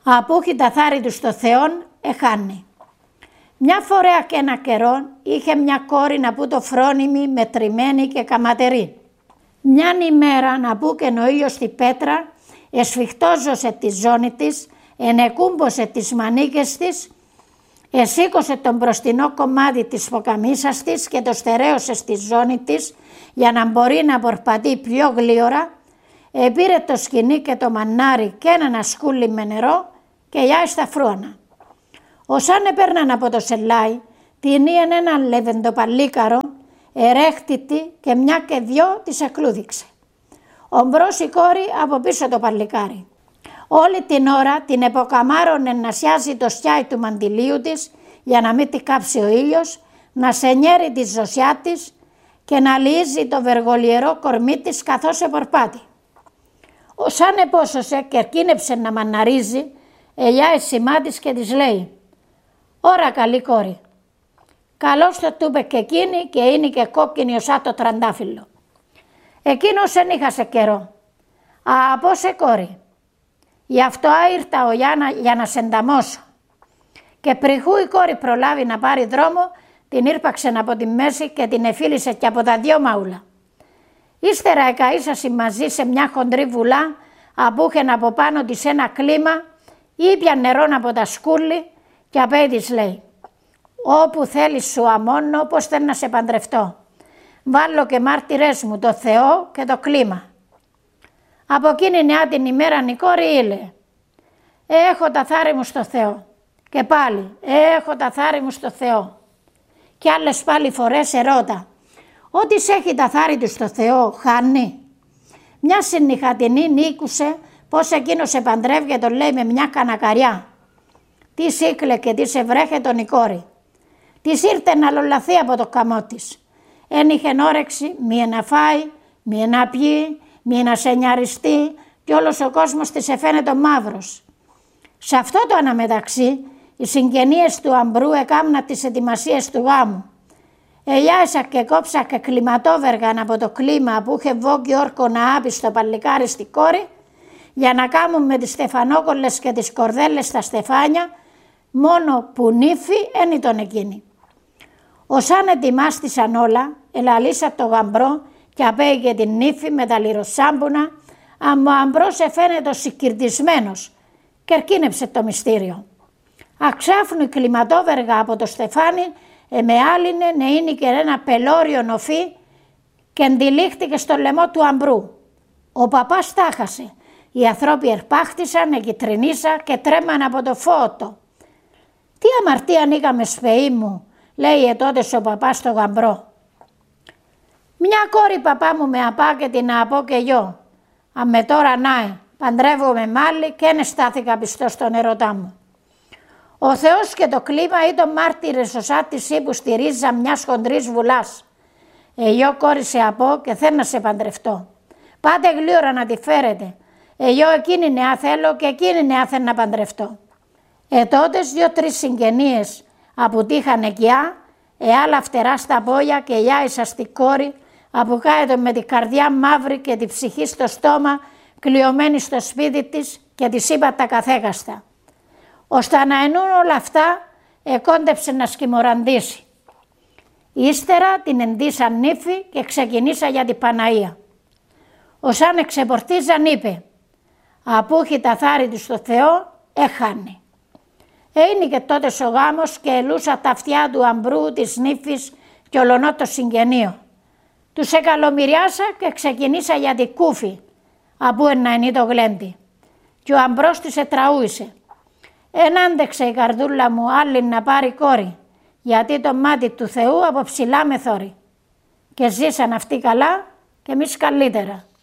Απούχει τα θάρη του στο Θεόν, εχάνει. Μια φορά και ένα καιρό είχε μια κόρη να που το φρόνιμη, μετρημένη και καματερή. Μιαν ημέρα να που και ο ήλιος στη πέτρα, εσφιχτόζωσε τη ζώνη της, ενεκούμπωσε τις μανίκες της, εσήκωσε τον μπροστινό κομμάτι της ποκαμίσας της και το στερέωσε στη ζώνη της για να μπορεί να πορπατεί πιο γλίωρα, επήρε το σκοινί και το μανάρι και ένα σκούλι με νερό και γιάει στα φρούανα. Όσαν έπαιρναν από το σελάι, την ήεν έναν λεβεντοπαλίκαρο, ερέχτητη και μια και δυο της εκλούδηξε. Ομπρός η κόρη από πίσω το παλικάρι. Όλη την ώρα την εποκαμάρωνε να σιάζει το σκιάι του μαντιλίου της για να μην τη κάψει ο ήλιος, να σενιέρει τη ζωσιά της και να λύζει το βεργολιερό κορμί της καθώς επορπάτη. Όσαν επόσωσε και ερκίνεψε να μαναρίζει, ελιά σημά της και της λέει «Ωρα καλή κόρη». Καλώς το τούπε και εκείνη και είναι και κόκκινη οσά το τραντάφυλλο. Εκείνος εν είχασε καιρό. «Από σε κόρη, γι' αυτό ήρθα ο Γιάννα για να σε ενταμώσω». Και πριχού η κόρη προλάβει να πάρει δρόμο, την ήρπαξε από τη μέση και την εφίλησε και από τα δυο μαούλα. Ύστερα εκαΐσασε μαζί σε μια χοντρή βουλά, απούχεν από πάνω της ένα κλίμα, ήπια νερόν από τα σκούλη και απέ της λέει «Όπου θέλεις σου αμώνω, πώς θέλω να σε παντρευτώ. Βάλω και μάρτυρες μου το Θεό και το κλίμα». Από εκείνη νεά την ημέρα η κόρη ήλε «Έχω τα θάρη μου στο Θεό». Και πάλι «Έχω τα θάρη μου στο Θεό». Και άλλες πάλι φορές ερώτα «Ό,τι έχει τα θάρη του στο Θεό χάνει». Μια συνυχατινή νίκουσε πως εκείνος σε παντρεύγε τον λέει με μια κανακαριά. Τι σύκλε και τι σε βρέχε τον η κόρη. Της ήρθε να λολαθεί από το καμό της. Εν είχεν όρεξη μη να φάει, μη να πιει, μη να σενιαριστεί και όλος ο κόσμος της εφαίνεται μαύρος. Σε αυτό το αναμεταξύ οι συγγενείες του αμπρού έκαμνα τις ετοιμασίες του γάμου. Ελιάσα και κόψα και κλιματόβεργαν από το κλίμα που είχε βόγγι όρκο να άπει στο παλικάρι στη κόρη για να κάμουν με τις στεφανόκολλες και τις κορδέλες στα στεφάνια, μόνο που νύφη εν ήταν εκείνη. Όσαν ετοιμάστησαν όλα, ελαλήσα το γαμπρό και απέγε την νύφη με τα λιροσάμπουνα, αν ο αμπρός εφαίνεται σικυρτισμένος και ερκίνεψε το μυστήριο. Αξάφνου η κλιματόβεργα από το στεφάνι εμεάλινε να είναι και ένα πελώριο νοφί και εντυλίχτηκε στο λαιμό του αμπρού. Ο παπάς τάχασε. Οι ανθρώποι ερπάχτησαν, εγκυτρινίσα και τρέμαν από το φώτο. «Τι αμαρτία ανοίγαμε σπεή μου», λέει τότε ο παπάς στο γαμπρό. «Μια κόρη παπά μου με απά και την απώ και γιο. Αν με τώρα νάε, παντρεύομαι μάλλη και εν στάθηκα πιστός στον ερωτά μου. Ο Θεός και το κλίμα ήταν μάρτυρες οσά της ύπου στη ρίζα μιας χοντρής βουλάς. Εγώ κόρη σε απώ και θέλω να σε παντρευτώ. Πάτε γλύωρα να τη φέρετε. Εγώ εκείνη νεά θέλω και εκείνη νεά θέλω να παντρευτώ». Τότες 2-3 συγγενείες απουτήχαν εκειά, άλλα φτερά στα πόδια και γιάησα στη κόρη, αποκάετο με την καρδιά μαύρη και τη ψυχή στο στόμα, κλειωμένη στο σπίτι της και της είπα τα καθέκαστα. Ώστε να ενούν όλα αυτά, εκόντεψε να σκημοραντήσει. Ύστερα την εντύσαν νύφη και ξεκινήσα για την Παναία. Όσαν εξεπορτίζαν είπε «Απούχει τα θάρη του στο Θεό, έχανε». Είναι και τότε ο γάμος και ελούσα τα αυτιά του αμπρού, της νύφης και ολονό το συγγενείο. Τους εκαλομυριάσα και ξεκινήσα για την κούφη, απού να είναι το γλέντι. Και ο αμπρός της ετραούησε. Εν άντεξε η καρδούλα μου άλλη να πάρει κόρη, γιατί το μάτι του Θεού από ψηλά με θόρει. Και ζήσαν αυτοί καλά και εμείς καλύτερα.